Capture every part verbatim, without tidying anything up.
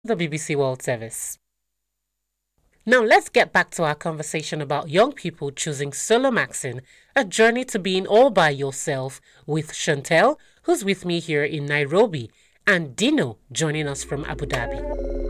the B B C World Service. Now let's get back to our conversation about young people choosing solo maxing, a journey to being all by yourself, with Chantel, who's with me here in Nairobi, and Dino joining us from Abu Dhabi.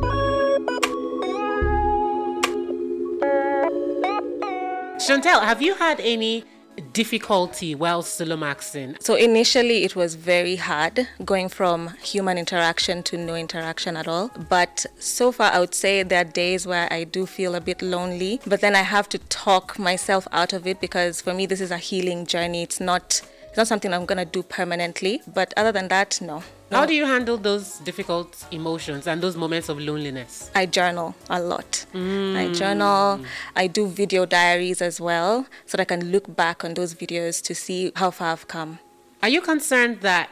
Chantel, have you had any difficulty while solo maxing? So initially it was very hard going from human interaction to no interaction at all. But so far I would say there are days where I do feel a bit lonely, but then I have to talk myself out of it because for me this is a healing journey. It's not it's not something I'm going to do permanently, but other than that, no. How do you handle those difficult emotions and those moments of loneliness? I journal a lot. Mm. I journal. I do video diaries as well so that I can look back on those videos to see how far I've come. Are you concerned that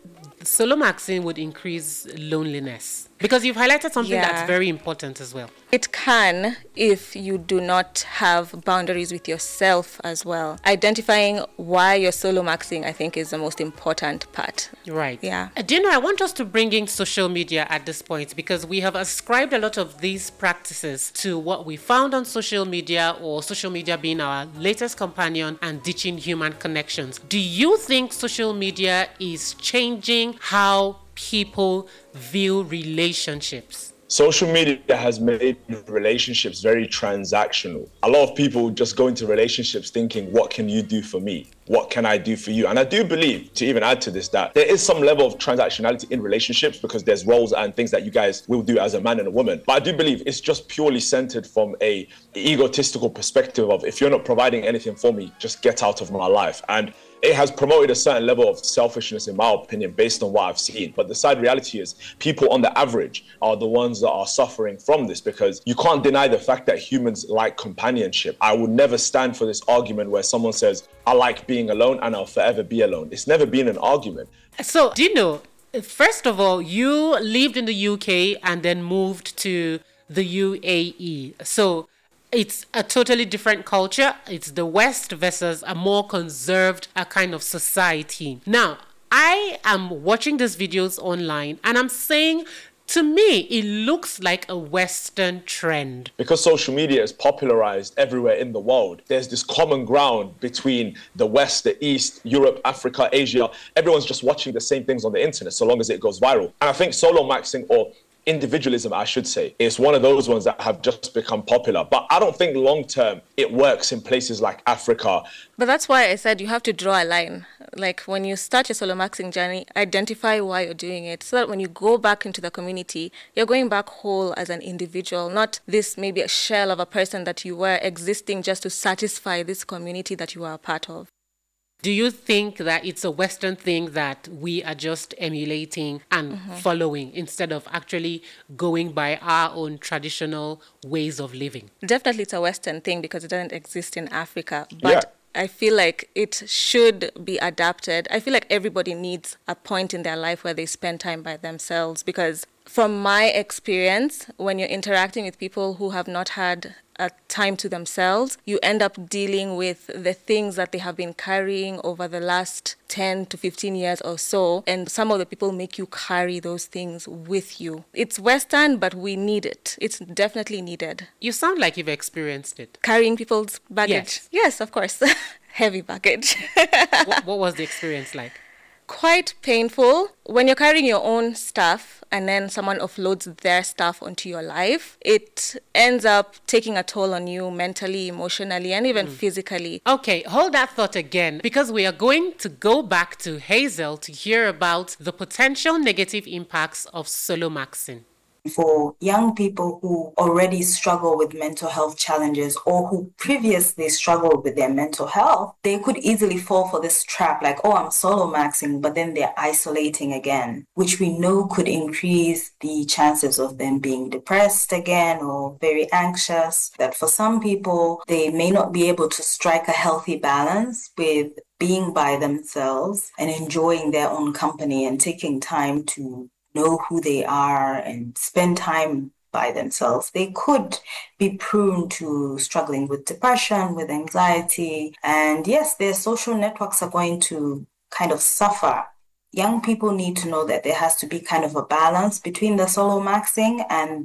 solo maxing would increase loneliness? Because you've highlighted something Yeah. that's very important as well. It can if you do not have boundaries with yourself as well. Identifying why you're solo maxing, I think, is the most important part. Right. Yeah. Uh, Do you know, I want us to bring in social media at this point because we have ascribed a lot of these practices to what we found on social media, or social media being our latest companion and ditching human connections. Do you think social media is changing how people view relationships? Social media has made relationships very transactional. A lot of people just go into relationships thinking, what can you do for me? What can I do for you? And I do believe, to even add to this, that there is some level of transactionality in relationships because there's roles and things that you guys will do as a man and a woman. But I do believe it's just purely centered from a egotistical perspective of, if you're not providing anything for me, just get out of my life. And it has promoted a certain level of selfishness, in my opinion, based on what I've seen. But the sad reality is people on the average are the ones that are suffering from this, because you can't deny the fact that humans like companionship. I would never stand for this argument where someone says, I like being alone and I'll forever be alone. It's never been an argument. So, do you know, first of all, you lived in the U K and then moved to the U A E. So, it's a totally different culture. It's the West versus a more conserved a kind of society. Now, I am watching these videos online and I'm saying, to me, it looks like a Western trend. Because social media is popularized everywhere in the world, there's this common ground between the West, the East, Europe, Africa, Asia. Everyone's just watching the same things on the internet so long as it goes viral. And I think solo maxing, or individualism, I should say, is one of those ones that have just become popular. But I don't think long term it works in places like Africa. But that's why I said you have to draw a line. Like when you start your solo maxing journey, identify why you're doing it so that when you go back into the community, you're going back whole as an individual, not this maybe a shell of a person that you were existing just to satisfy this community that you are a part of. Do you think that it's a Western thing that we are just emulating and mm-hmm. following instead of actually going by our own traditional ways of living? Definitely it's a Western thing because it doesn't exist in Africa. But Yeah. I feel like it should be adapted. I feel like everybody needs a point in their life where they spend time by themselves, because from my experience, when you're interacting with people who have not had a time to themselves, you end up dealing with the things that they have been carrying over the last ten to fifteen years or so. And some of the people make you carry those things with you. It's Western, but we need it. It's definitely needed. You sound like you've experienced it. Carrying people's baggage. Yes, yes of course. Heavy baggage. what, what was the experience like? Quite painful. When you're carrying your own stuff and then someone offloads their stuff onto your life, it ends up taking a toll on you mentally, emotionally, and even mm. physically. Okay, hold that thought again, because we are going to go back to Hazel to hear about the potential negative impacts of solo maxing. For young people who already struggle with mental health challenges or who previously struggled with their mental health, they could easily fall for this trap like, oh, I'm solo maxing, but then they're isolating again, which we know could increase the chances of them being depressed again or very anxious. That for some people, they may not be able to strike a healthy balance with being by themselves and enjoying their own company and taking time to know who they are and spend time by themselves. They could be prone to struggling with depression, with anxiety. And yes, their social networks are going to kind of suffer young people need to know that there has to be kind of a balance between the solo maxing and